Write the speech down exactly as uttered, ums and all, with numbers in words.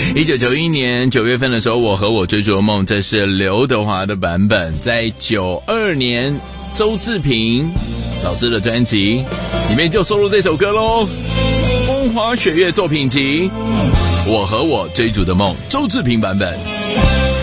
一九九一年九月份的时候，我和我追逐的梦，这是刘德华的版本。在九二年，周志平老师的专辑里面就收录这首歌咯，风花雪月作品集，我和我追逐的梦，周志平版本。